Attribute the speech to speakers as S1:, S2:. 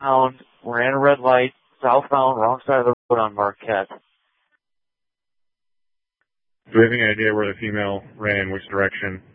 S1: Southbound, ran a red light, southbound, wrong side of the road on Marquette.
S2: Do we have any idea where the female ran, which direction?